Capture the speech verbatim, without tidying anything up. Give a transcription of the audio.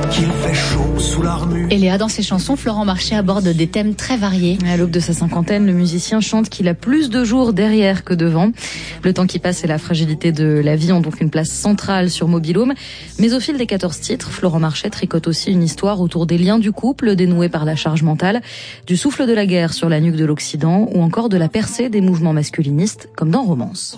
qu'il fait chaud sous l'armure. Et Léa, dans ses chansons, Florent Marché aborde des thèmes très variés. À l'aube de sa cinquantaine, le musicien chante qu'il a plus de jours derrière que devant. Le temps qui passe et la fragilité de la vie ont donc une place centrale sur Mobil-Home. Mais au fil des quatorze titres, Florent Marché tricote aussi une histoire autour des liens du couple dénoués par la charge mentale, du souffle de la guerre sur la nuque de l'Occident ou encore de la percée des mouvements masculinistes comme dans Romance.